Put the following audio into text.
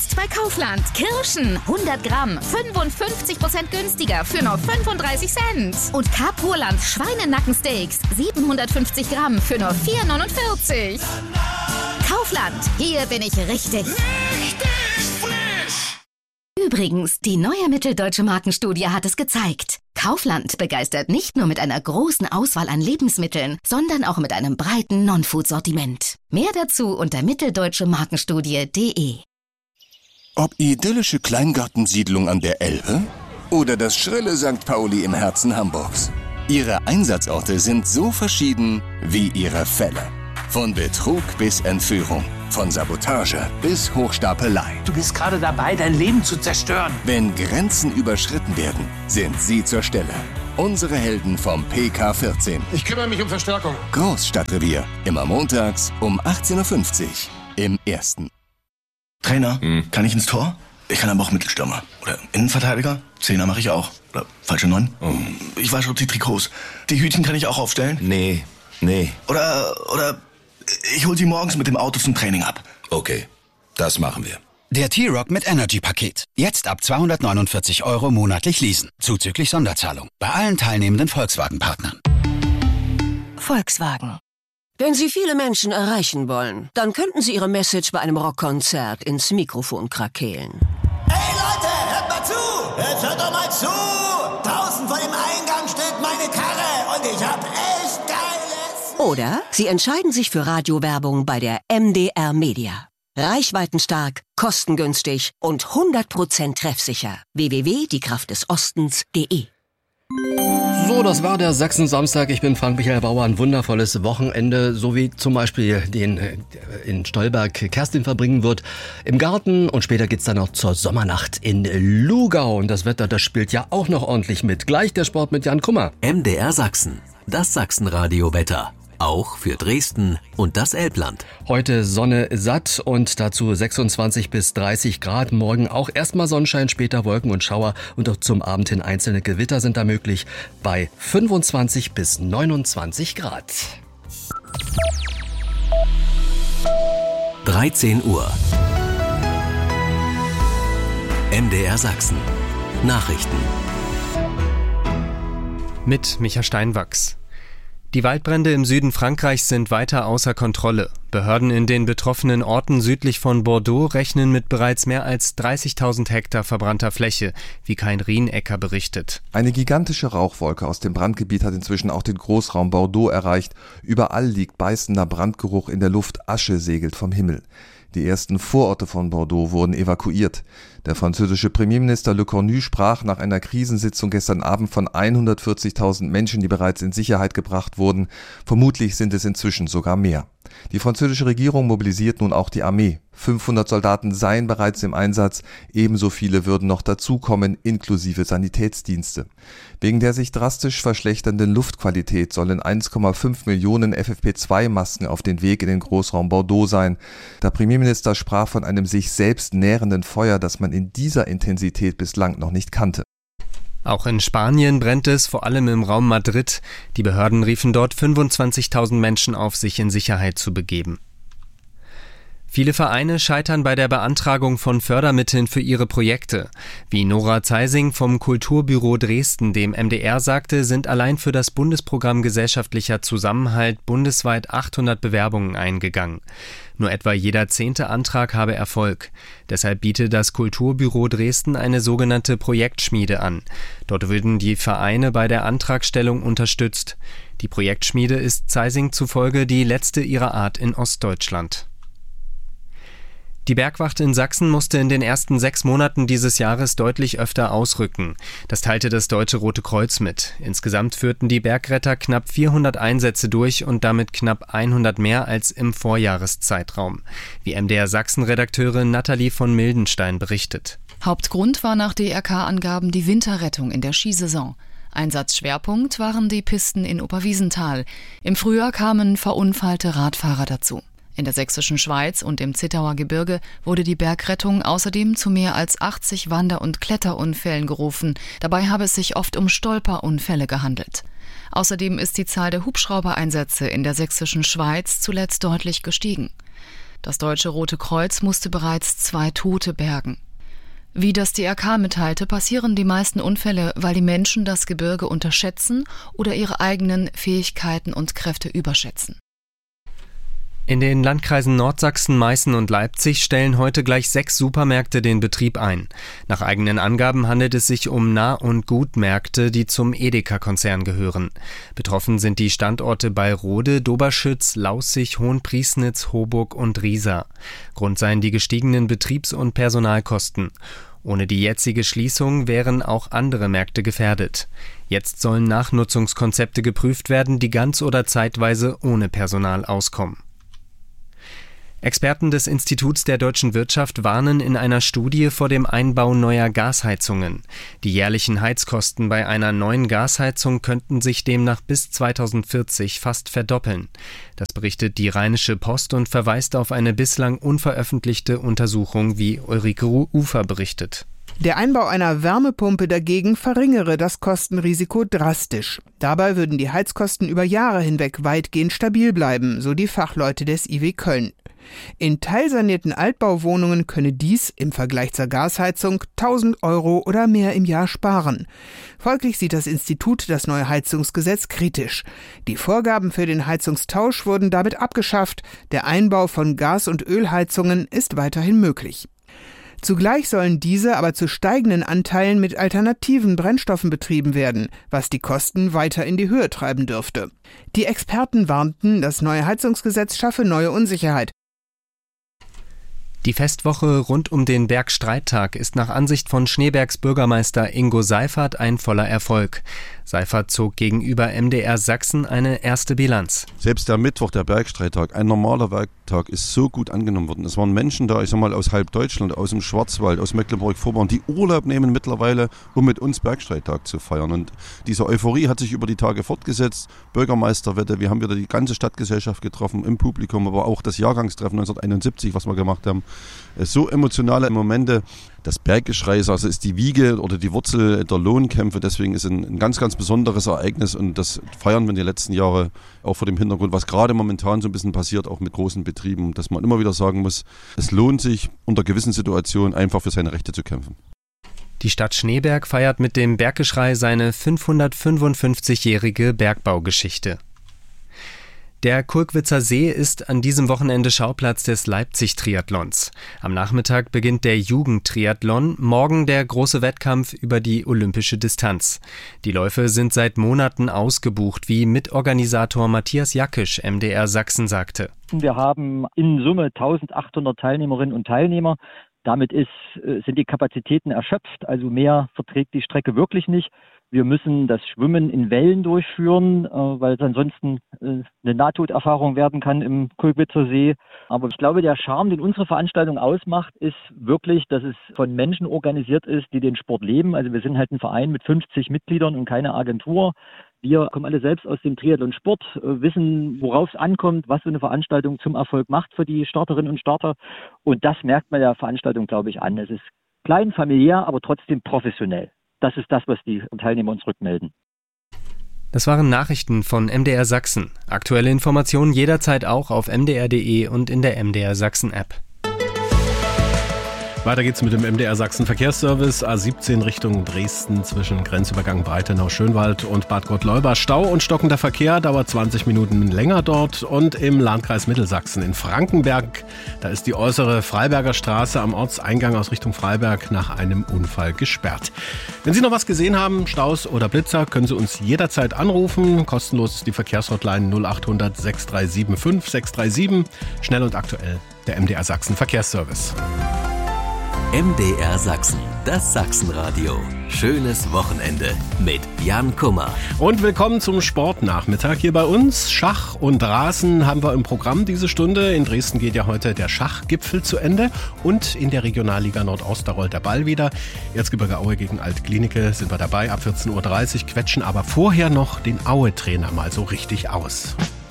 Jetzt bei Kaufland. Kirschen 100 Gramm, 55% günstiger für nur 35 Cent. Und Capurland Schweinenackensteaks 750 Gramm für nur 4,49. Kaufland, hier bin ich richtig. Übrigens, die neue Mitteldeutsche Markenstudie hat es gezeigt. Kaufland begeistert nicht nur mit einer großen Auswahl an Lebensmitteln, sondern auch mit einem breiten Non-Food-Sortiment. Mehr dazu unter mitteldeutschemarkenstudie.de. Ob idyllische Kleingartensiedlung an der Elbe oder das schrille St. Pauli im Herzen Hamburgs. Ihre Einsatzorte sind so verschieden wie ihre Fälle. Von Betrug bis Entführung, von Sabotage bis Hochstapelei. Du bist gerade dabei, dein Leben zu zerstören. Wenn Grenzen überschritten werden, sind sie zur Stelle. Unsere Helden vom PK14. Ich kümmere mich um Verstärkung. Großstadtrevier, immer montags um 18.50 Uhr im Ersten. Trainer, kann ich ins Tor? Ich kann aber auch Mittelstürmer. Oder Innenverteidiger? Zehner mache ich auch. Oder falsche 9? Ich wasche die Trikots. Die Hütchen kann ich auch aufstellen? Nee. Oder ich hol sie morgens mit dem Auto zum Training ab. Okay, das machen wir. Der T-Rock mit Energy-Paket. Jetzt ab 249 € monatlich leasen. Zuzüglich Sonderzahlung. Bei allen teilnehmenden Volkswagen-Partnern. Volkswagen. Wenn Sie viele Menschen erreichen wollen, dann könnten Sie Ihre Message bei einem Rockkonzert ins Mikrofon krakeelen. Hey Leute, hört mal zu! Jetzt hört doch mal zu! Draußen vor dem Eingang steht meine Karre und ich hab echt Geiles! Oder Sie entscheiden sich für Radiowerbung bei der MDR Media. Reichweitenstark, kostengünstig und 100% treffsicher. www.diekraftdesostens.de. So, das war der Sachsen-Samstag. Ich bin Frank-Michael Bauer. Ein wundervolles Wochenende, so wie zum Beispiel den in Stolberg Kerstin verbringen wird im Garten. Und später geht's dann noch zur Sommernacht in Lugau. Und das Wetter, das spielt ja auch noch ordentlich mit. Gleich der Sport mit Jan Kummer. MDR Sachsen, das Sachsen-Radio-Wetter. Auch für Dresden und das Elbland. Heute Sonne satt und dazu 26 bis 30 Grad. Morgen auch erstmal Sonnenschein, später Wolken und Schauer. Und auch zum Abend hin einzelne Gewitter sind da möglich bei 25 bis 29 Grad. 13 Uhr. MDR Sachsen. Nachrichten. Mit Micha Steinwachs. Die Waldbrände im Süden Frankreichs sind weiter außer Kontrolle. Behörden in den betroffenen Orten südlich von Bordeaux rechnen mit bereits mehr als 30.000 Hektar verbrannter Fläche, wie Kain Rienecker berichtet. Eine gigantische Rauchwolke aus dem Brandgebiet hat inzwischen auch den Großraum Bordeaux erreicht. Überall liegt beißender Brandgeruch in der Luft, Asche segelt vom Himmel. Die ersten Vororte von Bordeaux wurden evakuiert. Der französische Premierminister Le Cornu sprach nach einer Krisensitzung gestern Abend von 140.000 Menschen, die bereits in Sicherheit gebracht wurden. Vermutlich sind es inzwischen sogar mehr. Die französische Regierung mobilisiert nun auch die Armee. 500 Soldaten seien bereits im Einsatz, ebenso viele würden noch dazukommen, inklusive Sanitätsdienste. Wegen der sich drastisch verschlechternden Luftqualität sollen 1,5 Millionen FFP2-Masken auf den Weg in den Großraum Bordeaux sein. Der Premierminister sprach von einem sich selbst nährenden Feuer, das man in dieser Intensität bislang noch nicht kannte. Auch in Spanien brennt es, vor allem im Raum Madrid. Die Behörden riefen dort 25.000 Menschen auf, sich in Sicherheit zu begeben. Viele Vereine scheitern bei der Beantragung von Fördermitteln für ihre Projekte. Wie Nora Zeising vom Kulturbüro Dresden dem MDR sagte, sind allein für das Bundesprogramm Gesellschaftlicher Zusammenhalt bundesweit 800 Bewerbungen eingegangen. Nur etwa jeder 10. Antrag habe Erfolg. Deshalb biete das Kulturbüro Dresden eine sogenannte Projektschmiede an. Dort würden die Vereine bei der Antragstellung unterstützt. Die Projektschmiede ist Zeising zufolge die letzte ihrer Art in Ostdeutschland. Die Bergwacht in Sachsen musste in den ersten 6 Monaten dieses Jahres deutlich öfter ausrücken. Das teilte das Deutsche Rote Kreuz mit. Insgesamt führten die Bergretter knapp 400 Einsätze durch und damit knapp 100 mehr als im Vorjahreszeitraum. Wie MDR Sachsen-Redakteurin Nathalie von Mildenstein berichtet. Hauptgrund war nach DRK-Angaben die Winterrettung in der Skisaison. Einsatzschwerpunkt waren die Pisten in Oberwiesenthal. Im Frühjahr kamen verunfallte Radfahrer dazu. In der sächsischen Schweiz und im Zittauer Gebirge wurde die Bergrettung außerdem zu mehr als 80 Wander- und Kletterunfällen gerufen. Dabei habe es sich oft um Stolperunfälle gehandelt. Außerdem ist die Zahl der Hubschraubereinsätze in der sächsischen Schweiz zuletzt deutlich gestiegen. Das Deutsche Rote Kreuz musste bereits 2 Tote bergen. Wie das DRK mitteilte, passieren die meisten Unfälle, weil die Menschen das Gebirge unterschätzen oder ihre eigenen Fähigkeiten und Kräfte überschätzen. In den Landkreisen Nordsachsen, Meißen und Leipzig stellen heute gleich 6 Supermärkte den Betrieb ein. Nach eigenen Angaben handelt es sich um Nah- und Gutmärkte, die zum Edeka-Konzern gehören. Betroffen sind die Standorte Beilrode, Doberschütz, Laußig, Hohenpriesnitz, Hoburg und Riesa. Grund seien die gestiegenen Betriebs- und Personalkosten. Ohne die jetzige Schließung wären auch andere Märkte gefährdet. Jetzt sollen Nachnutzungskonzepte geprüft werden, die ganz oder zeitweise ohne Personal auskommen. Experten des Instituts der deutschen Wirtschaft warnen in einer Studie vor dem Einbau neuer Gasheizungen. Die jährlichen Heizkosten bei einer neuen Gasheizung könnten sich demnach bis 2040 fast verdoppeln. Das berichtet die Rheinische Post und verweist auf eine bislang unveröffentlichte Untersuchung, wie Ulrike Ufer berichtet. Der Einbau einer Wärmepumpe dagegen verringere das Kostenrisiko drastisch. Dabei würden die Heizkosten über Jahre hinweg weitgehend stabil bleiben, so die Fachleute des IW Köln. In teilsanierten Altbauwohnungen könne dies im Vergleich zur Gasheizung 1.000 € oder mehr im Jahr sparen. Folglich sieht das Institut das neue Heizungsgesetz kritisch. Die Vorgaben für den Heizungstausch wurden damit abgeschafft. Der Einbau von Gas- und Ölheizungen ist weiterhin möglich. Zugleich sollen diese aber zu steigenden Anteilen mit alternativen Brennstoffen betrieben werden, was die Kosten weiter in die Höhe treiben dürfte. Die Experten warnten, das neue Heizungsgesetz schaffe neue Unsicherheit. Die Festwoche rund um den Bergstreittag ist nach Ansicht von Schneebergs Bürgermeister Ingo Seifert ein voller Erfolg. Seifert zog gegenüber MDR Sachsen eine erste Bilanz. Selbst der Mittwoch, der Bergstreittag, ein normaler Werktag, ist so gut angenommen worden. Es waren Menschen da, ich sag mal, aus halb Deutschland, aus dem Schwarzwald, aus Mecklenburg-Vorpommern, die Urlaub nehmen mittlerweile, um mit uns Bergstreittag zu feiern. Und diese Euphorie hat sich über die Tage fortgesetzt. Bürgermeisterwette, wir haben wieder die ganze Stadtgesellschaft getroffen, im Publikum, aber auch das Jahrgangstreffen 1971, was wir gemacht haben. So emotionale Momente. Das Berggeschrei ist die Wiege oder die Wurzel der Lohnkämpfe. Deswegen ist ein ganz, ganz besonderes Ereignis. Und das feiern wir in den letzten Jahren auch vor dem Hintergrund, was gerade momentan so ein bisschen passiert, auch mit großen Betrieben, dass man immer wieder sagen muss, es lohnt sich unter gewissen Situationen einfach für seine Rechte zu kämpfen. Die Stadt Schneeberg feiert mit dem Berggeschrei seine 555-jährige Bergbaugeschichte. Der Kulkwitzer See ist an diesem Wochenende Schauplatz des Leipzig-Triathlons. Am Nachmittag beginnt der Jugendtriathlon, morgen der große Wettkampf über die olympische Distanz. Die Läufe sind seit Monaten ausgebucht, wie Mitorganisator Matthias Jackisch MDR Sachsen sagte. Wir haben in Summe 1.800 Teilnehmerinnen und Teilnehmer. Damit sind die Kapazitäten erschöpft, also mehr verträgt die Strecke wirklich nicht. Wir müssen das Schwimmen in Wellen durchführen, weil es ansonsten eine Nahtoderfahrung werden kann im Kulkwitzer See. Aber ich glaube, der Charme, den unsere Veranstaltung ausmacht, ist wirklich, dass es von Menschen organisiert ist, die den Sport leben. Also wir sind halt ein Verein mit 50 Mitgliedern und keine Agentur. Wir kommen alle selbst aus dem Triathlon-Sport, wissen, worauf es ankommt, was so eine Veranstaltung zum Erfolg macht für die Starterinnen und Starter. Und das merkt man der Veranstaltung, glaube ich, an. Es ist klein, familiär, aber trotzdem professionell. Das ist das, was die Teilnehmer uns rückmelden. Das waren Nachrichten von MDR Sachsen. Aktuelle Informationen jederzeit auch auf mdr.de und in der MDR Sachsen App. Weiter geht's mit dem MDR Sachsen Verkehrsservice. A17 Richtung Dresden zwischen Grenzübergang Breitenau-Schönwald und Bad Gottleuba. Stau und stockender Verkehr, dauert 20 Minuten länger dort. Und im Landkreis Mittelsachsen in Frankenberg, da ist die äußere Freiberger Straße am Ortseingang aus Richtung Freiberg nach einem Unfall gesperrt. Wenn Sie noch was gesehen haben, Staus oder Blitzer, können Sie uns jederzeit anrufen. Kostenlos ist die Verkehrshotline 0800 6375 637. Schnell und aktuell der MDR Sachsen Verkehrsservice. MDR Sachsen, das Sachsenradio. Schönes Wochenende mit Jan Kummer. Und willkommen zum Sportnachmittag hier bei uns. Schach und Rasen haben wir im Programm diese Stunde. In Dresden geht ja heute der Schachgipfel zu Ende. Und in der Regionalliga Nordost, da rollt der Ball wieder. Erzgebirge Aue gegen Alt-Glienicke sind wir dabei. Ab 14.30 Uhr quetschen aber vorher noch den Aue-Trainer mal so richtig aus.